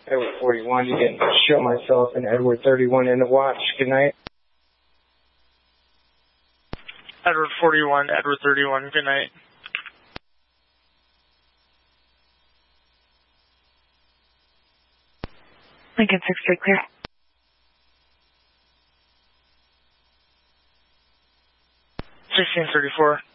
Edward 41, you can show myself and Edward 31 in the watch. Good night. Edward 41, Edward 31, good night. Lincoln 6-3, clear. $1634.